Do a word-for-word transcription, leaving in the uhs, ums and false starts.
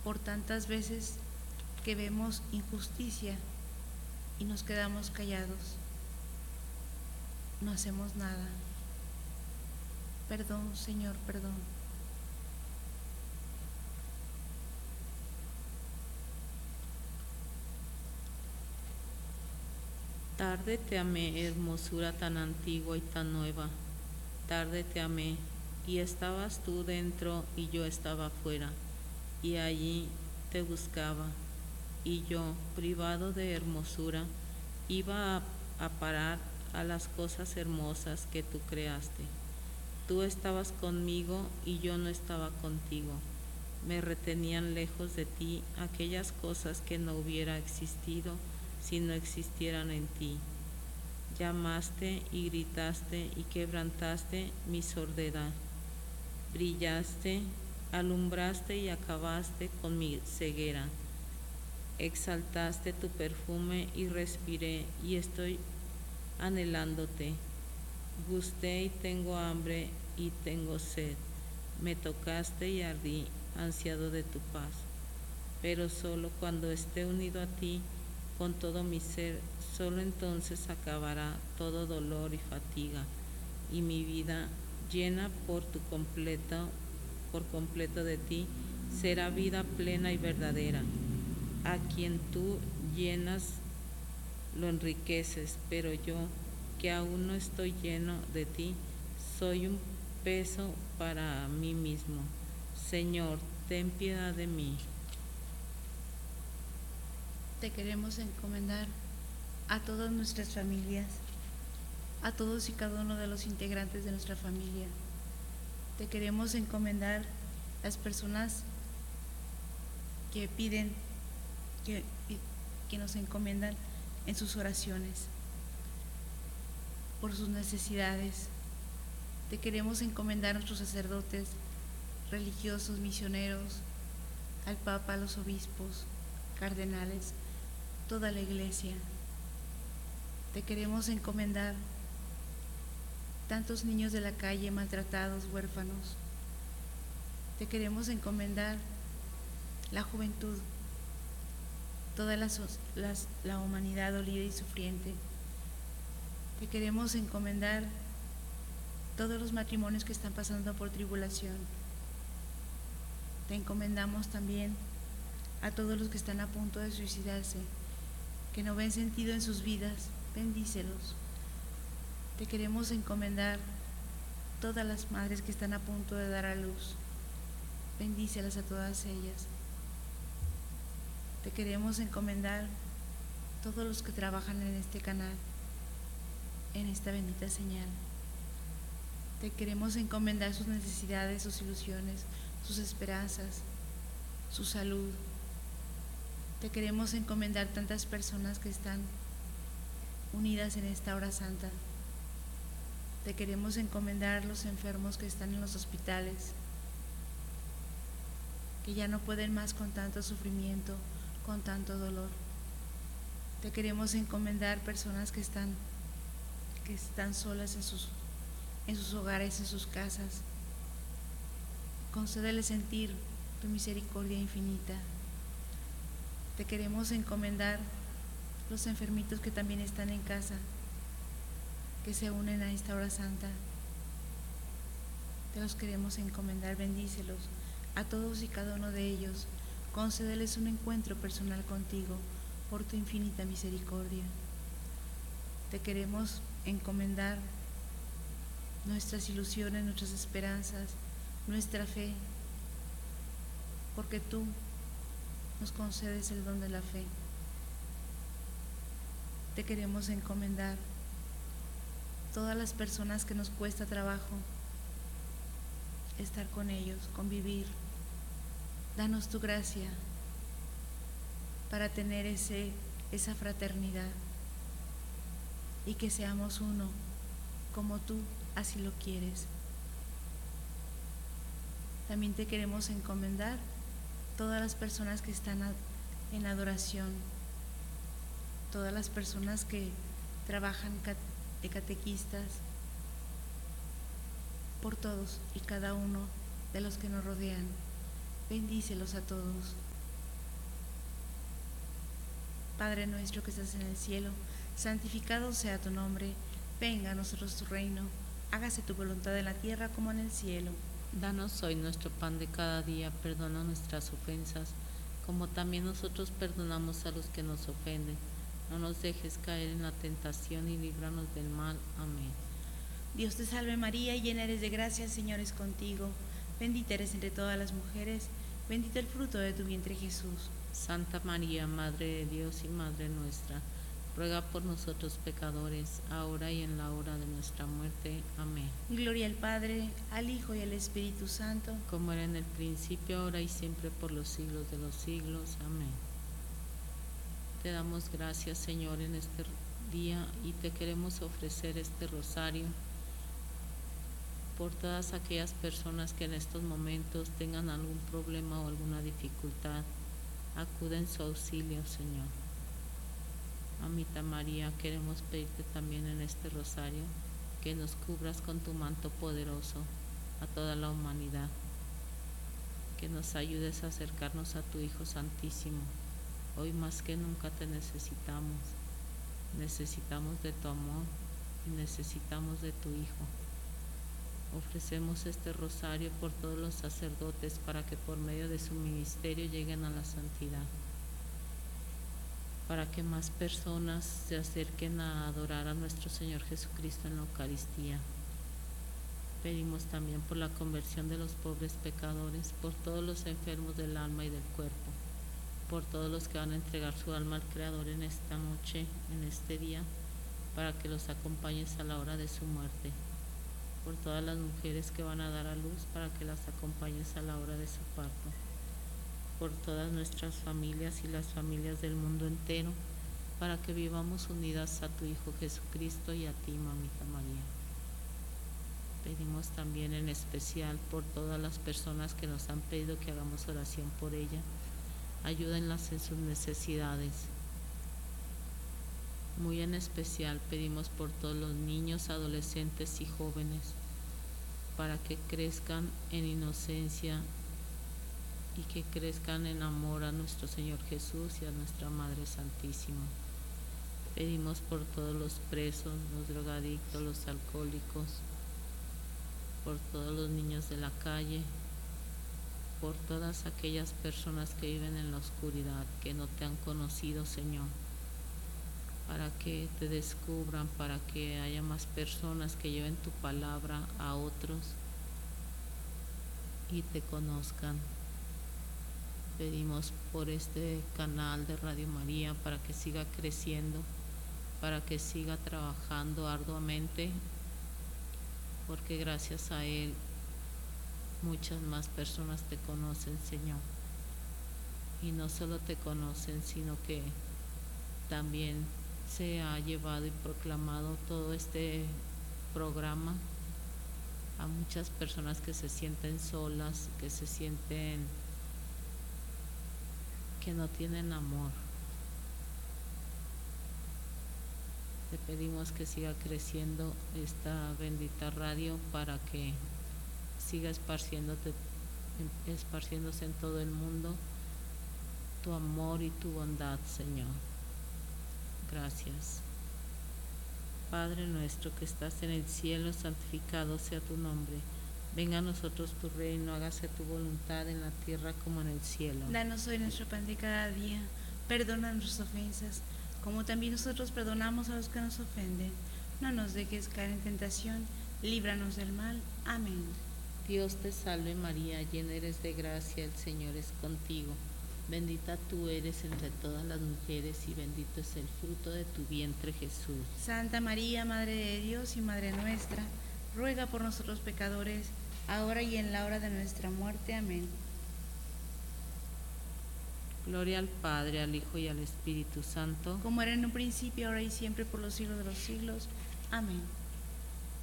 por tantas veces que vemos injusticia y nos quedamos callados, no hacemos nada. Perdón, Señor, perdón. Tarde te amé, hermosura tan antigua y tan nueva. Tarde te amé, y estabas tú dentro y yo estaba fuera, y allí te buscaba, y yo, privado de hermosura, iba a, a parar a las cosas hermosas que tú creaste. Tú estabas conmigo y yo no estaba contigo. Me retenían lejos de ti aquellas cosas que no hubiera existido si no existieran en ti. Llamaste y gritaste y quebrantaste mi sordera. Brillaste, alumbraste y acabaste con mi ceguera. Exaltaste tu perfume y respiré y estoy anhelándote. Gusté y tengo hambre y tengo sed. Me tocaste y ardí, ansiado de tu paz. Pero solo cuando esté unido a ti con todo mi ser, solo entonces acabará todo dolor y fatiga, y mi vida, llena por tu completo, por completo de ti, será vida plena y verdadera. A quien tú llenas lo enriqueces, pero yo, que aún no estoy lleno de ti, soy un peso para mí mismo. Señor, ten piedad de mí. Te queremos encomendar a todas nuestras familias, a todos y cada uno de los integrantes de nuestra familia. Te queremos encomendar las personas que piden, que, que nos encomiendan en sus oraciones, por sus necesidades. Te queremos encomendar a nuestros sacerdotes, religiosos, misioneros, al Papa, a los obispos, cardenales, toda la Iglesia. Te queremos encomendar tantos niños de la calle maltratados, huérfanos. Te queremos encomendar la juventud, toda la, las, la humanidad dolida y sufriente. Te queremos encomendar todos los matrimonios que están pasando por tribulación. Te encomendamos también a todos los que están a punto de suicidarse, que no ven sentido en sus vidas, bendícelos. Te queremos encomendar todas las madres que están a punto de dar a luz, bendícelas a todas ellas. Te queremos encomendar todos los que trabajan en este canal, en esta bendita señal. Te queremos encomendar sus necesidades, sus ilusiones, sus esperanzas, su salud. Te queremos encomendar tantas personas que están unidas en esta hora santa. Te queremos encomendar los enfermos que están en los hospitales, que ya no pueden más con tanto sufrimiento, con tanto dolor. Te queremos encomendar personas que están, que están solas en sus, en sus hogares, en sus casas. Concédeles sentir tu misericordia infinita. Te queremos encomendar los enfermitos que también están en casa, que se unen a esta hora santa. Te los queremos encomendar, bendícelos a todos y cada uno de ellos. Concédeles un encuentro personal contigo por tu infinita misericordia. Te queremos encomendar nuestras ilusiones, nuestras esperanzas, nuestra fe, porque tú nos concedes el don de la fe. Te queremos encomendar todas las personas que nos cuesta trabajo estar con ellos, convivir. Danos tu gracia para tener ese, esa fraternidad y que seamos uno, como tú así lo quieres. También te queremos encomendar todas las personas que están en adoración, todas las personas que trabajan de catequistas, por todos y cada uno de los que nos rodean. bendícelos a todos. Padre nuestro que estás en el cielo, santificado sea tu nombre, venga a nosotros tu reino, hágase tu voluntad en la tierra como en el cielo. Danos hoy nuestro pan de cada día, perdona nuestras ofensas, como también nosotros perdonamos a los que nos ofenden. No nos dejes caer en la tentación y líbranos del mal. Amén. Dios te salve María, llena eres de gracia, el Señor es contigo. Bendita eres entre todas las mujeres, bendito el fruto de tu vientre Jesús. Santa María, Madre de Dios y Madre nuestra, ruega por nosotros pecadores, ahora y en la hora de nuestra muerte. Amén. Gloria al Padre, al Hijo y al Espíritu Santo, como era en el principio, ahora y siempre, por los siglos de los siglos. Amén. Te damos gracias, Señor, en este día y te queremos ofrecer este rosario por todas aquellas personas que en estos momentos tengan algún problema o alguna dificultad. Acude en su auxilio, Señor. Mamita María, queremos pedirte también en este rosario que nos cubras con tu manto poderoso a toda la humanidad, que nos ayudes a acercarnos a tu Hijo Santísimo. Hoy más que nunca te necesitamos, necesitamos de tu amor y necesitamos de tu Hijo. Ofrecemos este rosario por todos los sacerdotes para que por medio de su ministerio lleguen a la santidad, para que más personas se acerquen a adorar a nuestro Señor Jesucristo en la Eucaristía. Pedimos también por la conversión de los pobres pecadores, por todos los enfermos del alma y del cuerpo, por todos los que van a entregar su alma al Creador en esta noche, en este día, para que los acompañes a la hora de su muerte, por todas las mujeres que van a dar a luz, para que las acompañes a la hora de su parto, por todas nuestras familias y las familias del mundo entero, para que vivamos unidas a tu Hijo Jesucristo y a ti, Mamita María. Pedimos también en especial por todas las personas que nos han pedido que hagamos oración por ella. Ayúdenlas en sus necesidades. Muy en especial pedimos por todos los niños, adolescentes y jóvenes, para que crezcan en inocencia y que crezcan en amor a nuestro Señor Jesús y a nuestra Madre Santísima. Pedimos por todos los presos, los drogadictos, los alcohólicos, por todos los niños de la calle, por todas aquellas personas que viven en la oscuridad, que no te han conocido, Señor, para que te descubran, para que haya más personas que lleven tu palabra a otros y te conozcan. Pedimos por este canal de Radio María para que siga creciendo, para que siga trabajando arduamente, porque gracias a él muchas más personas te conocen, Señor. Y no solo te conocen, sino que también se ha llevado y proclamado todo este programa a muchas personas que se sienten solas, que se sienten que no tienen amor. Te pedimos que siga creciendo esta bendita radio para que siga esparciéndote, esparciéndose en todo el mundo tu amor y tu bondad, Señor. Gracias. Padre nuestro que estás en el cielo, santificado sea tu nombre. Venga a nosotros tu reino, hágase tu voluntad en la tierra como en el cielo. Danos hoy nuestro pan de cada día, perdona nuestras ofensas, como también nosotros perdonamos a los que nos ofenden. No nos dejes caer en tentación, líbranos del mal. Amén. Dios te salve María, llena eres de gracia, el Señor es contigo. Bendita tú eres entre todas las mujeres y bendito es el fruto de tu vientre, Jesús. Santa María, Madre de Dios y Madre nuestra, ruega por nosotros pecadores, ahora y en la hora de nuestra muerte. Amén. Gloria al Padre, al Hijo y al Espíritu Santo, como era en un principio, ahora y siempre, por los siglos de los siglos. Amén.